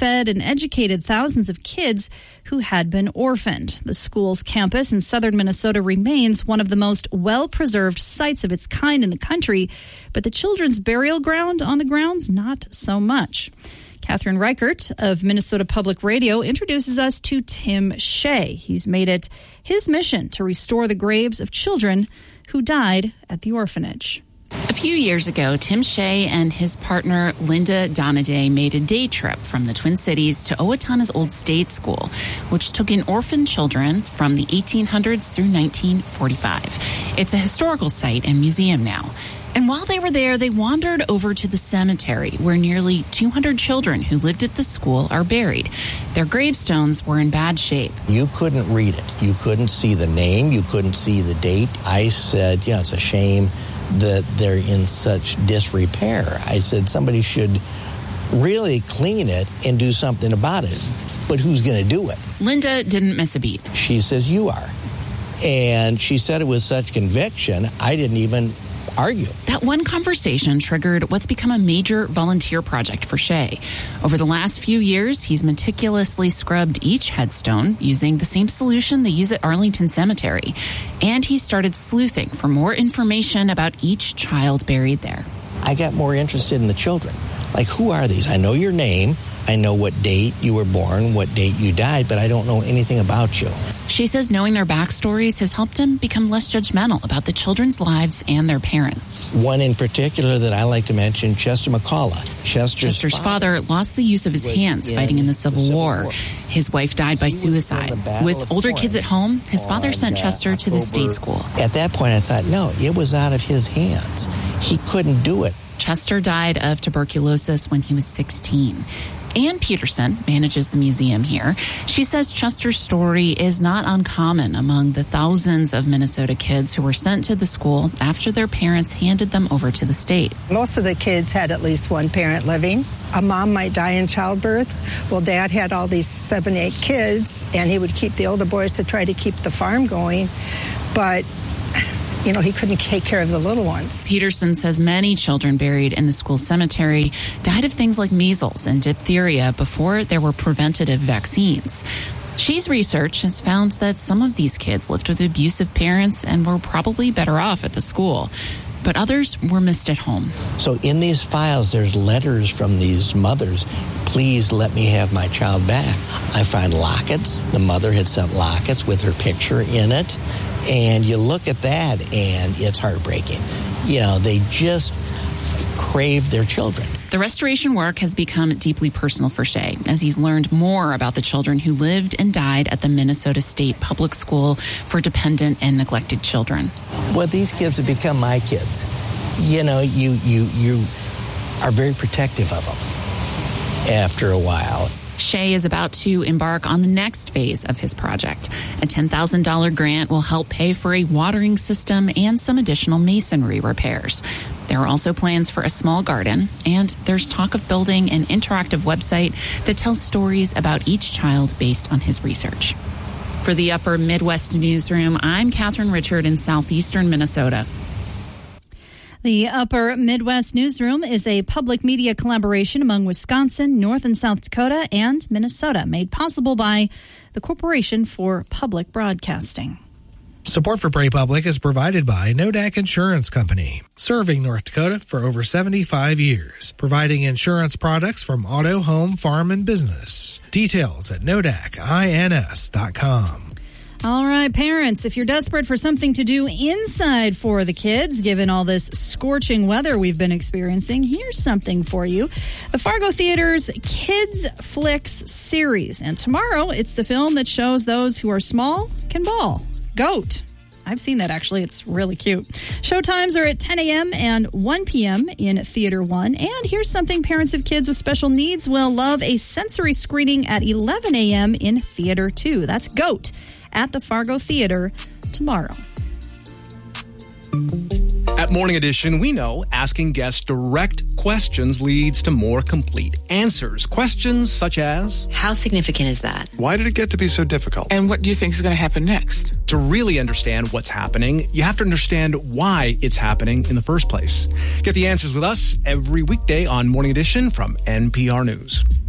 fed and educated thousands of kids who had been orphaned. The school's campus in southern Minnesota remains one of the most well-preserved sites of its kind in the country, but the children's burial ground on the grounds, not so much. Catherine Reichert of Minnesota Public Radio introduces us to Tim Shea. He's made it his mission to restore the graves of children who died at the orphanage. A few years ago, Tim Shea and his partner Linda Donaday made a day trip from the Twin Cities to Owatonna's Old State School, which took in orphaned children from the 1800s through 1945. It's a historical site and museum now. And while they were there, they wandered over to the cemetery where nearly 200 children who lived at the school are buried. Their gravestones were in bad shape. You couldn't read it. You couldn't see the name. You couldn't see the date. I said, it's a shame that they're in such disrepair. I said, somebody should really clean it and do something about it. But who's going to do it? Linda didn't miss a beat. She says, you are. And she said it with such conviction, I didn't even argue. That one conversation triggered what's become a major volunteer project for Shea. Over the last few years, he's meticulously scrubbed each headstone using the same solution they use at Arlington Cemetery. And he started sleuthing for more information about each child buried there. I got more interested in the children. Like, who are these? I know your name. I know what date you were born, what date you died, but I don't know anything about you. She says knowing their backstories has helped him become less judgmental about the children's lives and their parents. One in particular that I like to mention, Chester McCullough. Chester's father lost the use of his hands fighting in the Civil War. His wife died by suicide. With older kids at home, his father sent Chester to the state school. At that point, I thought, no, it was out of his hands. He couldn't do it. Chester died of tuberculosis when he was 16. Ann Peterson manages the museum here. She says Chester's story is not uncommon among the thousands of Minnesota kids who were sent to the school after their parents handed them over to the state. Most of the kids had at least one parent living. A mom might die in childbirth. Well, Dad had all these 7, 8 kids, and he would keep the older boys to try to keep the farm going. But he couldn't take care of the little ones. Peterson says many children buried in the school cemetery died of things like measles and diphtheria before there were preventative vaccines. She's research has found that some of these kids lived with abusive parents and were probably better off at the school, but others were missed at home. So in these files, there's letters from these mothers. Please let me have my child back. I find lockets. The mother had sent lockets with her picture in it. And you look at that, and it's heartbreaking. They just crave their children. The restoration work has become deeply personal for Shea as he's learned more about the children who lived and died at the Minnesota State Public School for dependent and neglected children. Well, these kids have become my kids. You are very protective of them after a while. Shea is about to embark on the next phase of his project. A $10,000 grant will help pay for a watering system and some additional masonry repairs. There are also plans for a small garden, and there's talk of building an interactive website that tells stories about each child based on his research. For the Upper Midwest Newsroom, I'm Catherine Richard in southeastern Minnesota. The Upper Midwest Newsroom is a public media collaboration among Wisconsin, North and South Dakota, and Minnesota, made possible by the Corporation for Public Broadcasting. Support for Prairie Public is provided by Nodak Insurance Company, serving North Dakota for over 75 years, providing insurance products from auto, home, farm, and business. Details at nodakins.com. All right, parents, if you're desperate for something to do inside for the kids, given all this scorching weather we've been experiencing, here's something for you. The Fargo Theater's Kids Flicks series. And tomorrow, it's the film that shows those who are small can ball. Goat. I've seen that, actually. It's really cute. Showtimes are at 10 a.m. and 1 p.m. in Theater 1. And here's something parents of kids with special needs will love, a sensory screening at 11 a.m. in Theater 2. That's Goat at the Fargo Theater tomorrow. At Morning Edition, we know asking guests direct questions leads to more complete answers. Questions such as, how significant is that? Why did it get to be so difficult? And what do you think is going to happen next? To really understand what's happening, you have to understand why it's happening in the first place. Get the answers with us every weekday on Morning Edition from NPR News.